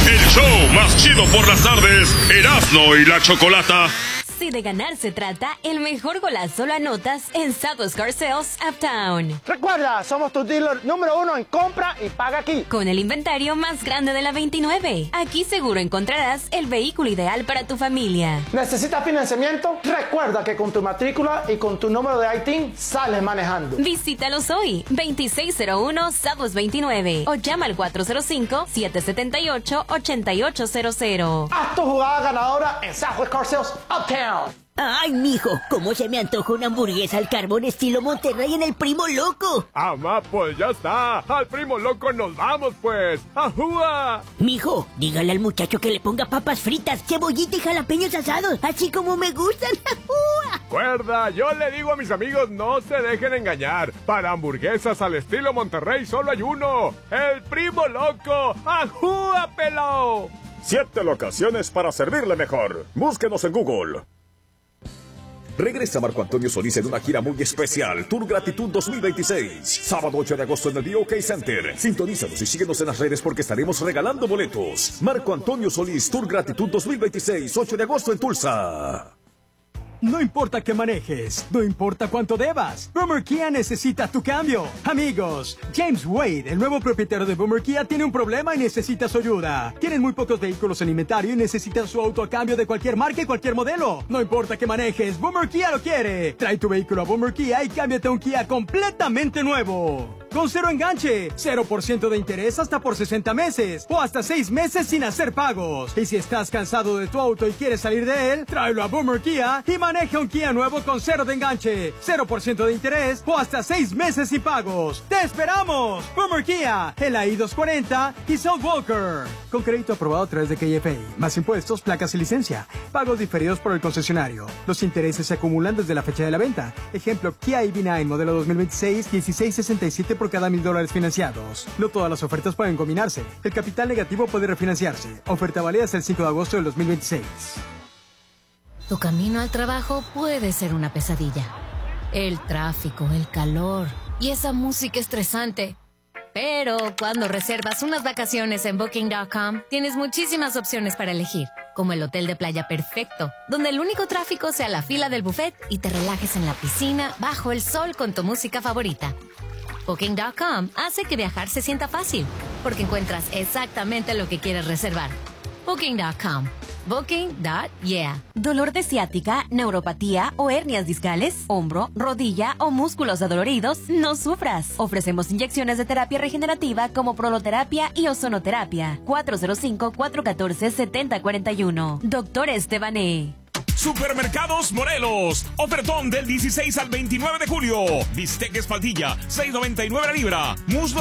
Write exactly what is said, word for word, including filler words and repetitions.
El show más chido por las tardes, Erasmo y la Chocolata. Si de ganar se trata, el mejor golazo lo anotas en Southwest Car Sales Uptown. Recuerda, somos tu dealer número uno en compra y paga aquí. Con el inventario más grande de la veintinueve. Aquí seguro encontrarás el vehículo ideal para tu familia. ¿Necesitas financiamiento? Recuerda que con tu matrícula y con tu número de I T I N sales manejando. Visítalos hoy, veintiséis cero uno Southwest veintinueve o llama al cuatro cero cinco, siete siete ocho, ocho ocho cero cero. Haz tu jugada ganadora en Southwest Car Sales Uptown. Ay, mijo, ¿cómo se me antoja una hamburguesa al carbón estilo Monterrey en el Primo Loco? Amá, pues ya está. Al Primo Loco nos vamos, pues. ¡Ajúa! Mijo, dígale al muchacho que le ponga papas fritas, cebollita y jalapeños asados, así como me gustan. ¡Ajúa! Cuerda, yo le digo a mis amigos, no se dejen engañar. Para hamburguesas al estilo Monterrey solo hay uno. El Primo Loco. ¡Ajúa, pelao! Siete locaciones para servirle mejor. Búsquenos en Google. Regresa Marco Antonio Solís en una gira muy especial, Tour Gratitud dos mil veintiséis. Sábado ocho de agosto en el B O K Center. Sintonízanos y síguenos en las redes porque estaremos regalando boletos. Marco Antonio Solís, Tour Gratitud dos mil veintiséis, ocho de agosto en Tulsa. No importa que manejes, no importa cuánto debas, Boomer Kia necesita tu cambio. Amigos, James Wade, el nuevo propietario de Boomer Kia, tiene un problema y necesita su ayuda. Tienen muy pocos vehículos en inventario y necesitan su auto a cambio de cualquier marca y cualquier modelo. No importa que manejes, Boomer Kia lo quiere. Trae tu vehículo a Boomer Kia y cámbiate a un Kia completamente nuevo. Con cero enganche, cero por ciento de interés hasta por sesenta meses o hasta seis meses sin hacer pagos. Y si estás cansado de tu auto y quieres salir de él, tráelo a Boomer Kia y maneja un Kia nuevo con cero de enganche, cero por ciento de interés o hasta seis meses sin pagos. ¡Te esperamos! Boomer Kia, el A I doscientos cuarenta y South Walker. Con crédito aprobado a través de K F I, más impuestos, placas y licencia. Pagos diferidos por el concesionario. Los intereses se acumulan desde la fecha de la venta. Ejemplo, Kia E V nueve modelo dos mil veintiséis, dieciséis sesenta y siete por cada mil dólares financiados. No todas las ofertas pueden combinarse. El capital negativo puede refinanciarse. Oferta válida hasta el cinco de agosto del dos mil veintiséis. Tu camino al trabajo puede ser una pesadilla. El tráfico, el calor y esa música estresante. Pero cuando reservas unas vacaciones en Booking punto com, tienes muchísimas opciones para elegir, como el hotel de playa perfecto, donde el único tráfico sea la fila del buffet y te relajes en la piscina bajo el sol con tu música favorita. Booking punto com hace que viajar se sienta fácil, porque encuentras exactamente lo que quieres reservar. Booking punto com. Booking. Yeah. ¿Dolor de ciática, neuropatía o hernias discales, hombro, rodilla o músculos adoloridos? No sufras. Ofrecemos inyecciones de terapia regenerativa como proloterapia y ozonoterapia. cuatro cero cinco, cuatro uno cuatro, siete cero cuatro uno. Doctor Estebané. Supermercados Morelos. Ofertón del dieciséis al veintinueve de julio. Bistec espaldilla, seis noventa y nueve la libra. Muslo